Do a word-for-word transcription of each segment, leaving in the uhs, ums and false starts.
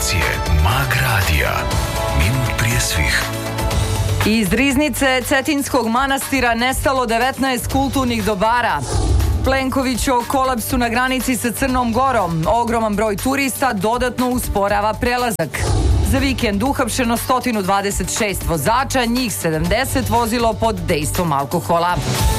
emisije Mag Radija. Minut prije svih. Iz riznice Cetinskog manastira nestalo devetnaest kulturnih dobara. Plenković o kolapsu na granici sa Crnom Gorom. Ogroman broj turista dodatno usporava prelazak. Za vikend uhapšeno sto dvadeset šest vozača, njih sedamdeset vozilo pod dejstvom alkohola.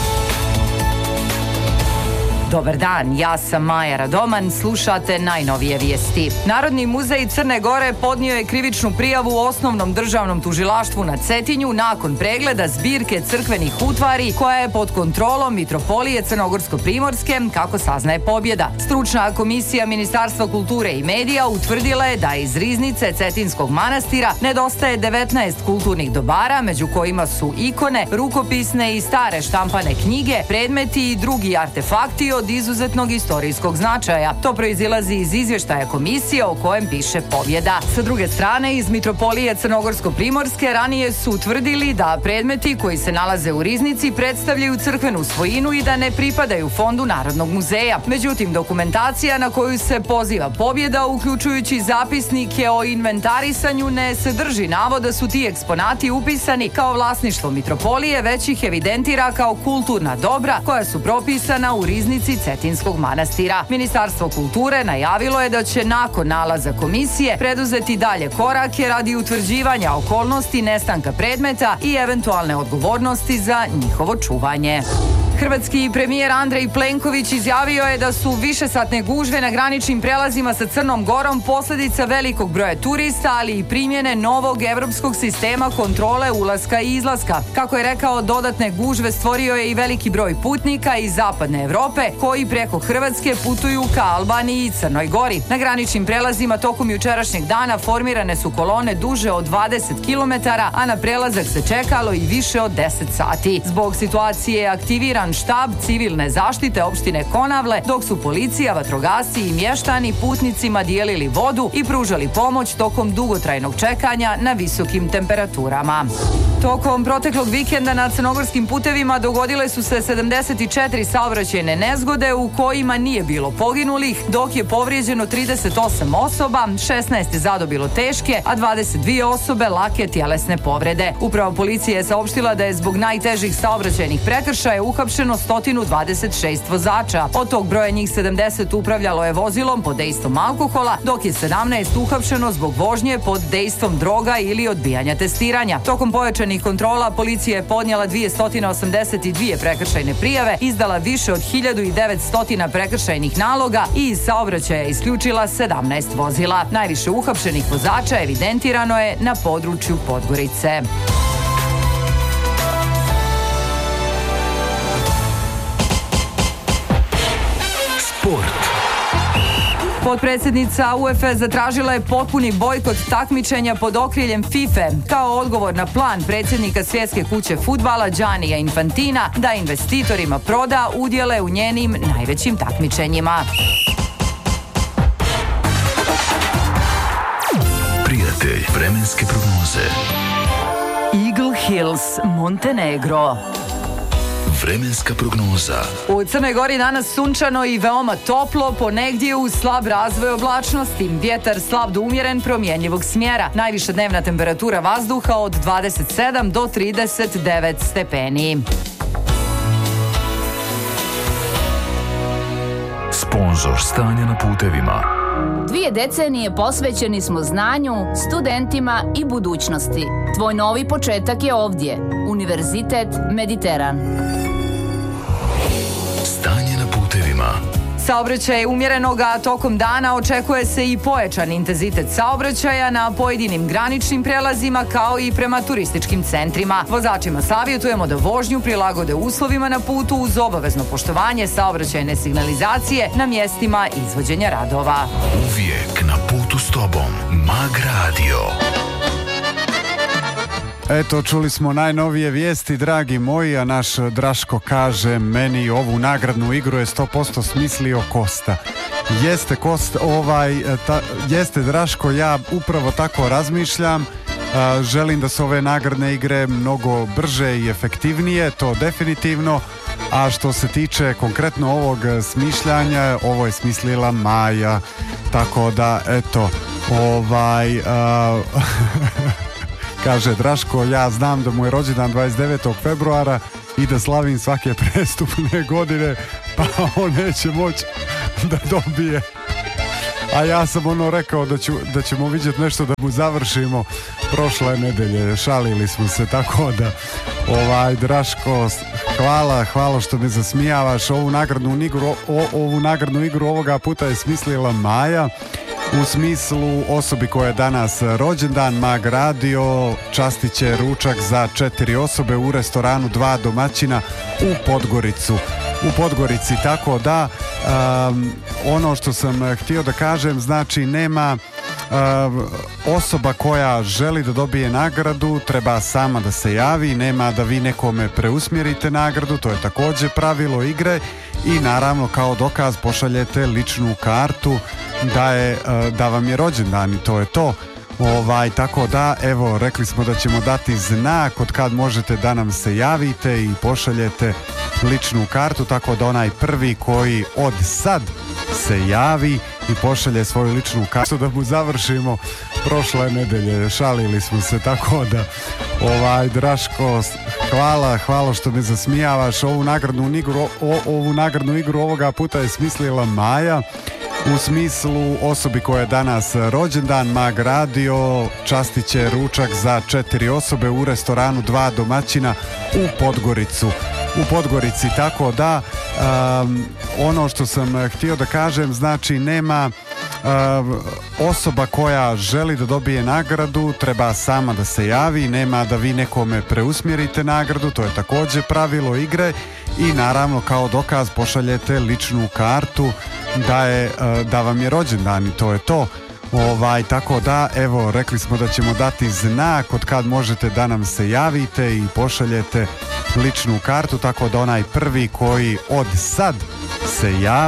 Dobar dan, ja sam Maja Radoman, slušate najnovije vijesti. Narodni muzej Crne Gore podnio je krivičnu prijavu Osnovnom državnom tužilaštvu na Cetinju nakon pregleda zbirke crkvenih utvari koja je pod kontrolom Mitropolije Crnogorsko-Primorske, kako saznaje Pobjeda. Stručna komisija Ministarstva kulture i medija utvrdila je da iz riznice Cetinskog manastira nedostaje devetnaest kulturnih dobara, među kojima su ikone, rukopisne i stare štampane knjige, predmeti i drugi artefakti od izuzetnog istorijskog značaja. To proizilazi iz izvještaja komisije o kojem piše Pobjeda. Sa druge strane, iz Mitropolije Crnogorsko-Primorske ranije su utvrdili da predmeti koji se nalaze u riznici predstavljaju crkvenu svojinu i da ne pripadaju Fondu Narodnog muzeja. Međutim, dokumentacija na koju se poziva Pobjeda, uključujući zapisnike o inventarisanju, ne sadrži navod da su ti eksponati upisani kao vlasništvo Mitropolije, već ih evidentira kao kulturna dobra koja su propisana u riznici Cetinskog manastira. Ministarstvo kulture najavilo je da će nakon nalaza komisije preduzeti dalje korake radi utvrđivanja okolnosti nestanka predmeta i eventualne odgovornosti za njihovo čuvanje. Hrvatski premijer Andrej Plenković izjavio je da su višesatne gužve na graničnim prelazima sa Crnom Gorom posljedica velikog broja turista, ali i primjene novog evropskog sistema kontrole ulaska i izlaska. Kako je rekao, dodatne gužve stvorio je i veliki broj putnika iz zapadne Evrope koji preko Hrvatske putuju ka Albaniji i Crnoj Gori. Na graničnim prelazima tokom jučerašnjeg dana formirane su kolone duže od dvadeset kilometara, a na prelazak se čekalo i više od deset sati. Zbog situacije je aktiviran štab civilne zaštite opštine Konavle, dok su policija, vatrogasci i mještani putnicima dijelili vodu i pružali pomoć tokom dugotrajnog čekanja na visokim temperaturama. Tokom proteklog vikenda na crnogorskim putevima dogodile su se sedamdeset četiri saobraćajne nezgode u kojima nije bilo poginulih, dok je povrijeđeno trideset osam osoba, šesnaest je zadobilo teške, a dvadeset dvije osobe lake tjelesne povrede. Upravo policija je saopštila da je zbog najtežih saobraćajnih prekršaja uhapšeno sto dvadeset šest vozača. Od tog broja njih sedamdeset upravljalo je vozilom pod dejstvom alkohola, dok je sedamnaest uhapšeno zbog vožnje pod dejstvom droga ili odbijanja testiranja. Tokom pojačanih kontrola policija je podnijela dvjesto osamdeset dvije prekršajne prijave, izdala više od hiljadu devetsto prekršajnih naloga i iz saobraćaja isključila sedamnaest vozila. Najviše uhapšenih vozača evidentirano je na području Podgorice. Potpredsjednica U E F A zatražila je potpuni bojkot takmičenja pod okriljem FIFA kao odgovor na plan predsjednika Svjetske kuće fudbala Giannija Infantina da investitorima proda udjele u njenim najvećim takmičenjima. Prijatelj vremenske prognoze. Eagle Hills, Montenegro. Vremenska prognoza. U Crnoj Gori danas sunčano i veoma toplo, ponegdje uz slab razvoj oblačnosti. Vjetar slab do umjeren, promjenjivog smjera. Najviša dnevna temperatura vazduha od dvadeset sedam do trideset devet stepeni. Sponzor stanja na putevima. Dvije decenije posvećeni smo znanju, studentima i budućnosti. Tvoj novi početak je ovdje. Univerzitet Mediteran. Stanje na putevima. Saobraćaj umjerenog, a tokom dana očekuje se i pojačan intenzitet saobraćaja na pojedinim graničnim prelazima kao i prema turističkim centrima. Vozačima savjetujemo da vožnju prilagode uslovima na putu uz obavezno poštovanje saobraćajne signalizacije na mjestima izvođenja radova. Uvijek na putu s tobom. Mag Radio. Eto, čuli smo najnovije vijesti, dragi moji, a naš Draško kaže, meni ovu nagradnu igru je sto posto smislio Kosta. Jeste, Kost, ovaj, ta, jeste Draško, ja upravo tako razmišljam. A, želim da su ove nagradne igre mnogo brže i efektivnije, to definitivno. A što se tiče konkretno ovog smišljanja, ovo je smislila Maja. Tako da, eto, Ovaj, a, kaže Draško, ja znam da mu je rođendan dvadeset devetog februara i da slavim svake prestupne godine, pa on neće moći da dobije. A ja sam ono rekao da, ću, da ćemo vidjeti nešto da mu završimo prošle nedelje, šalili smo se, tako da ovaj Draško, hvala, hvala što me zasmijavaš. Ovu nagradnu igru, o, ovu nagradnu igru ovoga puta je smislila Maja, u smislu osobi koja je danas rođendan. Mag Radio častit će ručak za četiri osobe u restoranu Dva domaćina u Podgoricu. U Podgorici, tako da um, ono što sam htio da kažem, znači nema um, osoba koja želi da dobije nagradu, treba sama da se javi, nema da vi nekome preusmjerite nagradu, to je također pravilo igre, i naravno kao dokaz pošaljete ličnu kartu da, je, da vam je rođendan i to je to. Ovaj, tako da, evo, rekli smo da ćemo dati znak od kad možete da nam se javite i pošaljete ličnu kartu, tako da onaj prvi koji od sad se javi i pošalje svoju ličnu kartu da mu završimo prošle nedelje, šalili smo se, tako da ovaj Draško, hvala, hvala što me zasmijavaš. Ovu nagradnu igru, o, ovu nagradnu igru ovoga puta je smislila Maja, u smislu osobi koja je danas rođendan. Mag Radio častit će ručak za četiri osobe u restoranu Dva domaćina u Podgoricu. U Podgorici, tako da um, ono što sam htio da kažem, znači nema um, osoba koja želi da dobije nagradu, treba sama da se javi, nema da vi nekome preusmjerite nagradu, to je također pravilo igre, i naravno kao dokaz pošaljete ličnu kartu da, je, da vam je rođendan i to je to. Ovaj, tako da, evo, rekli smo da ćemo dati znak od kad možete da nam se javite i pošaljete ličnu kartu, tako da onaj prvi koji od sad se javi